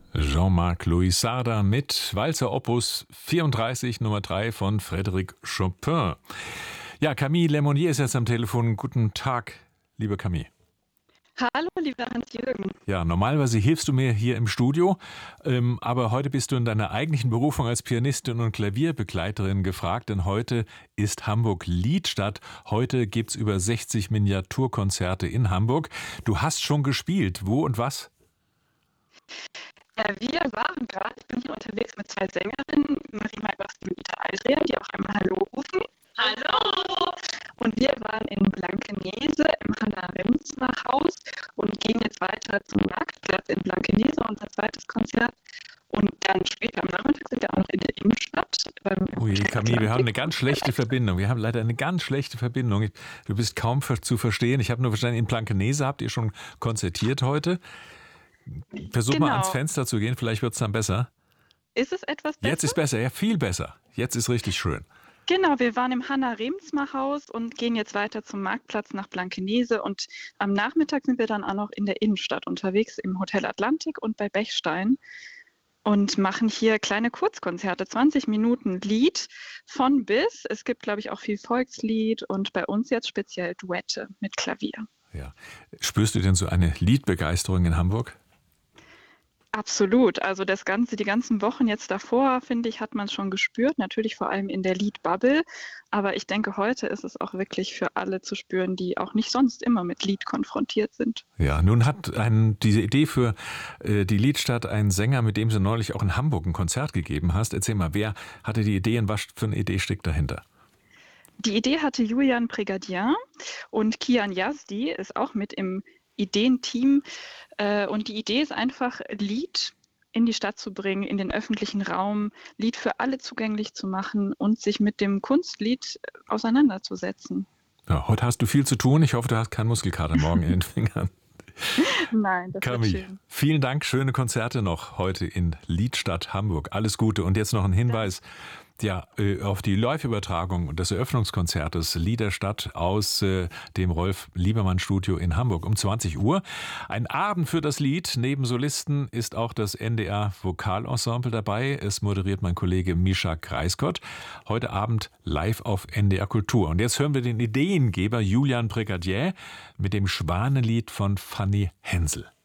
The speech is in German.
Jean-Marc Louis Sarda mit Walzer Opus 34 Nummer 3 von Frédéric Chopin. Ja, Camille Lemonnier ist jetzt am Telefon. Guten Tag, liebe Camille. Hallo, lieber Hans-Jürgen. Ja, normalerweise hilfst du mir hier im Studio, aber heute bist du in deiner eigentlichen Berufung als Pianistin und Klavierbegleiterin gefragt, denn heute ist Hamburg Liedstadt. Heute gibt's über 60 Miniaturkonzerte in Hamburg. Du hast schon gespielt. Wo und was? Ja, wir waren gerade, ich bin hier unterwegs mit zwei Sängerinnen, Marie Maybachsen und Ita Aldria, die auch einmal Hallo rufen. Hallo! Und wir waren in Blankenese im Hannah-Remsmar-Haus und gehen jetzt weiter zum Marktplatz in Blankenese, unser zweites Konzert. Und dann später am Nachmittag sind wir auch noch in der Innenstadt. Ui, Camille, wir haben eine ganz schlechte Verbindung. Wir haben leider eine ganz schlechte Verbindung. Du bist kaum zu verstehen. Ich habe nur verstanden, in Blankenese habt ihr schon konzertiert heute. Versuch mal ans Fenster zu gehen, vielleicht wird es dann besser. Ist es etwas besser? Jetzt ist besser, ja, viel besser. Jetzt ist richtig schön. Genau, wir waren im Hannah-Remsmar-Haus und gehen jetzt weiter zum Marktplatz nach Blankenese. Und am Nachmittag sind wir dann auch noch in der Innenstadt unterwegs, im Hotel Atlantik und bei Bechstein. Und machen hier kleine Kurzkonzerte, 20 Minuten Lied von bis. Es gibt, glaube ich, auch viel Volkslied und bei uns jetzt speziell Duette mit Klavier. Ja. Spürst du denn so eine Liedbegeisterung in Hamburg? Absolut. Also die ganzen Wochen jetzt davor, finde ich, hat man es schon gespürt. Natürlich vor allem in der Liedbubble. Aber ich denke, heute ist es auch wirklich für alle zu spüren, die auch nicht sonst immer mit Lied konfrontiert sind. Ja, nun hat diese Idee für die Liedstadt ein Sänger, mit dem du neulich auch in Hamburg ein Konzert gegeben hast. Erzähl mal, wer hatte die Idee und was für eine Idee steckt dahinter? Die Idee hatte Julian Brigadier und Kian Yazdi ist auch mit im Ideenteam. Und die Idee ist einfach, Lied in die Stadt zu bringen, in den öffentlichen Raum, Lied für alle zugänglich zu machen und sich mit dem Kunstlied auseinanderzusetzen. Ja, heute hast du viel zu tun. Ich hoffe, du hast keinen Muskelkater morgen in den Fingern. Nein, das Camille, wird schön. vielen Dank. Schöne Konzerte noch heute in Liedstadt Hamburg. Alles Gute. Und jetzt noch ein Hinweis. Ja, auf die Live-Übertragung des Eröffnungskonzertes Liederstadt aus dem Rolf-Liebermann-Studio in Hamburg um 20 Uhr. Ein Abend für das Lied. Neben Solisten ist auch das NDR Vokalensemble dabei. Es moderiert mein Kollege Mischa Kreiskott. Heute Abend live auf NDR Kultur. Und jetzt hören wir den Ideengeber Julian Brigadier mit dem Schwanenlied von Fanny Hensel.